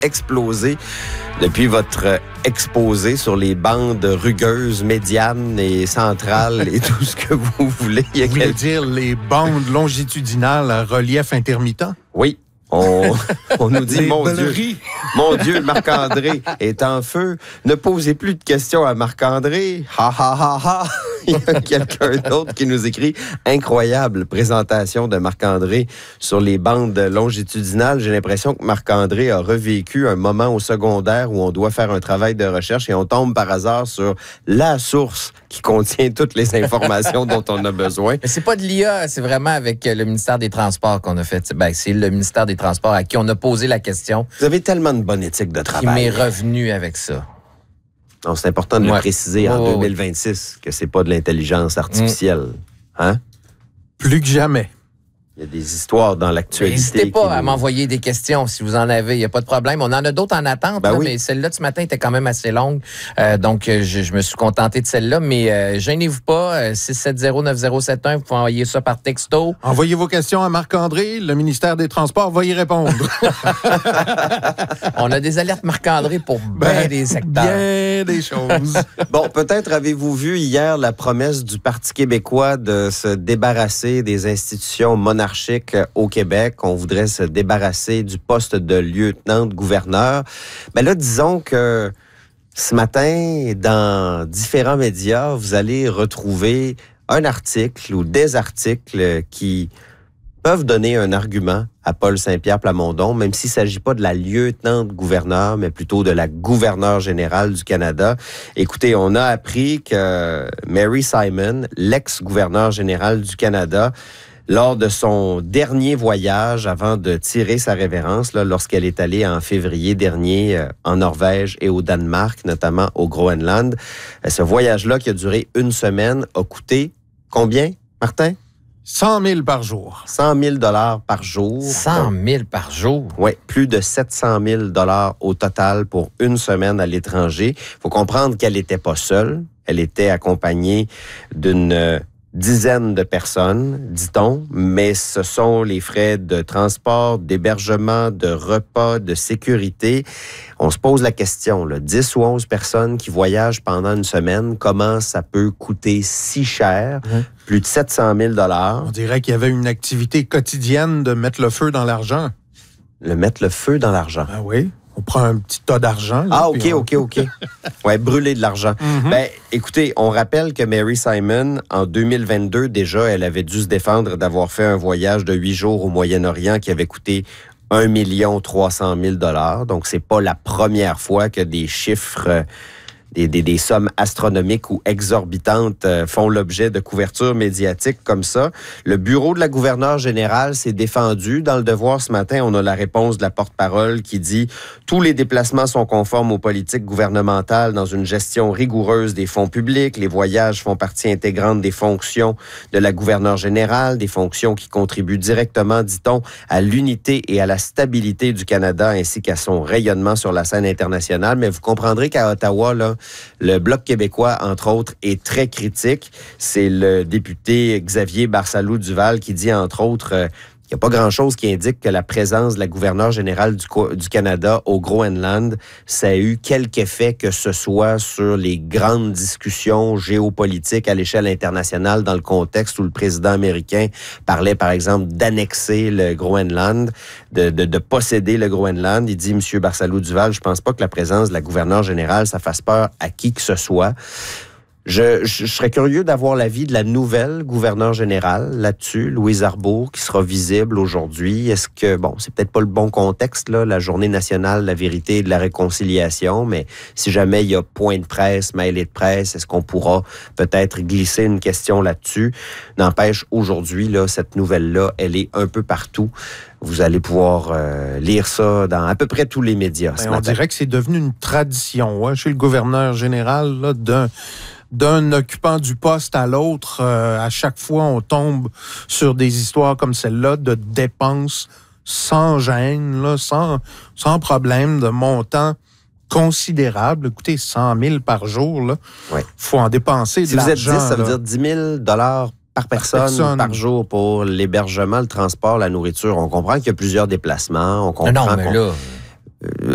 explosé depuis votre exposé sur les bandes rugueuses, médianes et centrales et tout ce que vous voulez. Vous voulez dire les bandes longitudinales à relief intermittent? Oui. On nous dit, mon Dieu, Marc-André est en feu. Ne posez plus de questions à Marc-André. Ha, ha, ha, ha. Il y a quelqu'un d'autre qui nous écrit « Incroyable présentation de Marc-André sur les bandes longitudinales. J'ai l'impression que Marc-André a revécu un moment au secondaire où on doit faire un travail de recherche et on tombe par hasard sur la source qui contient toutes les informations dont on a besoin. » Mais c'est pas de l'IA, c'est vraiment avec le ministère des Transports qu'on a fait. Ben, c'est le ministère des Transports à qui on a posé la question. Vous avez tellement de bonne éthique de travail. Qui m'est revenu avec ça. Donc, c'est important de le préciser en 2026 que c'est pas de l'intelligence artificielle. Hein? Plus que jamais. Il y a des histoires dans l'actualité. N'hésitez pas à m'envoyer des questions si vous en avez. Il n'y a pas de problème. On en a d'autres en attente, ben là, oui. Mais celle-là de ce matin était quand même assez longue. Donc, je me suis contenté de celle-là. Mais gênez-vous pas. 670-9071, vous pouvez envoyer ça par texto. Envoyez vos questions à Marc-André. Le ministère des Transports va y répondre. On a des alertes Marc-André pour bien des secteurs. Bien des choses. Bon, peut-être avez-vous vu hier la promesse du Parti québécois de se débarrasser des institutions monarchiques au Québec. On voudrait se débarrasser du poste de lieutenant-gouverneur. Mais là, disons que ce matin, dans différents médias, vous allez retrouver un article ou des articles qui peuvent donner un argument à Paul Saint-Pierre Plamondon, même s'il ne s'agit pas de la lieutenant-gouverneur, mais plutôt de la gouverneure générale du Canada. Écoutez, on a appris que Mary Simon, l'ex-gouverneure générale du Canada, lors de son dernier voyage avant de tirer sa révérence, là, lorsqu'elle est allée en février dernier en Norvège et au Danemark, notamment au Groenland. Ce voyage-là, qui a duré une semaine, a coûté combien, Martin? 100 000 par jour. 100 000 par jour. 100 000 par jour? Oui, plus de 700 000 au total pour une semaine à l'étranger. Il faut comprendre qu'elle n'était pas seule. Elle était accompagnée d'une dizaines de personnes, dit-on, mais ce sont les frais de transport, d'hébergement, de repas, de sécurité. On se pose la question, là, 10 ou 11 personnes qui voyagent pendant une semaine, comment ça peut coûter si cher? Plus de 700 000 $. On dirait qu'il y avait une activité quotidienne de mettre le feu dans l'argent. Mettre le feu dans l'argent. Ah oui. On prend un petit tas d'argent. Là, OK. Ouais, brûler de l'argent. Ben, écoutez, on rappelle que Mary Simon, en 2022, déjà, elle avait dû se défendre d'avoir fait un voyage de 8 jours au Moyen-Orient qui avait coûté 1 300 000 $. Donc, c'est pas la première fois que des chiffres, des sommes astronomiques ou exorbitantes font l'objet de couvertures médiatiques comme ça. Le bureau de la gouverneure générale s'est défendu. Dans le Devoir ce matin, on a la réponse de la porte-parole qui dit « Tous les déplacements sont conformes aux politiques gouvernementales dans une gestion rigoureuse des fonds publics. Les voyages font partie intégrante des fonctions de la gouverneure générale, des fonctions qui contribuent directement, dit-on, à l'unité et à la stabilité du Canada ainsi qu'à son rayonnement sur la scène internationale. » Mais vous comprendrez qu'à Ottawa, là, le Bloc québécois, entre autres, est très critique. C'est le député Xavier Barsalou-Duval qui dit, entre autres, qu'il n'y a pas grand-chose qui indique que la présence de la gouverneure générale du Canada au Groenland, ça a eu quelque effet que ce soit sur les grandes discussions géopolitiques à l'échelle internationale dans le contexte où le président américain parlait, par exemple, d'annexer le Groenland, de posséder le Groenland. Il dit, M. Barsalou-Duval, je pense pas que la présence de la gouverneure générale, ça fasse peur à qui que ce soit. Je serais curieux d'avoir l'avis de la nouvelle gouverneure générale là-dessus, Louise Arbour, qui sera visible aujourd'hui. Est-ce que, bon, c'est peut-être pas le bon contexte, là, la Journée nationale de la vérité et de la réconciliation, mais si jamais il y a point de presse, mêlée de presse, est-ce qu'on pourra peut-être glisser une question là-dessus? N'empêche, aujourd'hui, là, cette nouvelle-là, elle est un peu partout. Vous allez pouvoir lire ça dans à peu près tous les médias ce matin. On dirait que c'est devenu une tradition chez le gouverneur général là, d'un occupant du poste à l'autre. À chaque fois, on tombe sur des histoires comme celle-là de dépenses sans gêne, là, sans problème, de montant considérable. Écoutez, 100 000 par jour, il faut en dépenser de l'argent. Si vous êtes 10, ça veut dire 10 000 par personne, par jour pour l'hébergement, le transport, la nourriture. On comprend qu'il y a plusieurs déplacements. On comprend